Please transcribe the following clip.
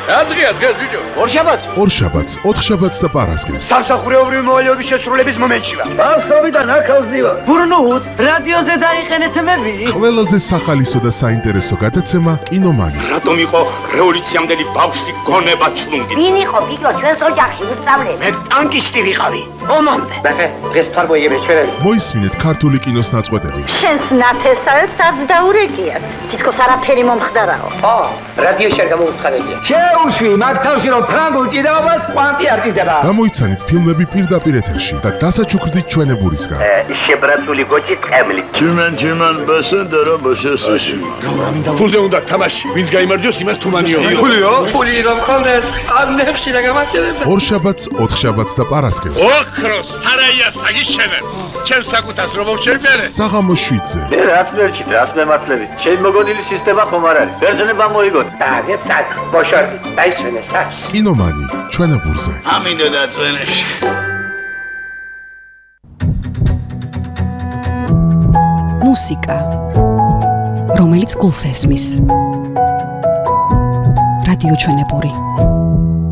რა დღეა დღეს ბიჭო? ორშაბათს, ოთხშაბათს და პარასკევს. სამსახურეობრივი მოვალეობის შესრულების მომენტში ვარ. ბავშვობიდან აქ ავზივარ. ბურნუთ, რადიოზე დაიყენეთ მები. ყველაზე სახალისო და საინტერესო გადაცემა კინომანი. რატომ იყო რევოლუციამდელი ბავშვი გონება ჩლუნგი? ვინ იყო ბიჭო ჩვენს ოჯახში უსწავლე? მე ტანკისტი ვიყავი. ომამდე. ნახე, დღეს თარბოიების ჩვენები. მოისმინეთ ქართული კინოს ნაწყვეტები. შენს ნათესავებს არც დაურეკიათ. თითქოს არაფერი მომხდარაო. რადიოში არ გამოუცხადებია. შეუშვი, მაგ თავში რომ ფრანგულ ჭიდაობას კვანტი არ ჭირდება. გამოიცანით ფილმები პირდაპირ ეთერში და დასაჩუქრდით ჩვენებურისგან. შებრაცული გოჭი წემლი. Чиман басендера басесაში. ფულზე უნდა თამაში. ვინც გაიმარჯვოს, იმას თუმანიო. ფული რომ ხონდეს, ამნებში რა გამაჩერებდა. ორშაბათს, ოთხშაბათს და პარასკევს. ოქროს სარაია საგიშენებ. ჩემ საკუთას რომ შევბერე. საღამოს 7-ზე. მე რას მერჩით, რას მემართლებით? შენ მოგონილი სისტემა ხომ არ არის? ბერძნება მოიგოთ. დაგეცაკ, ბოშორდი, დაიშვენე სახში. კინომანი, ჩვენებურზე. ამინდო დაწვენებში. მუსიკა, რომელიც გულს ესმის. რადიო ჩვენებური.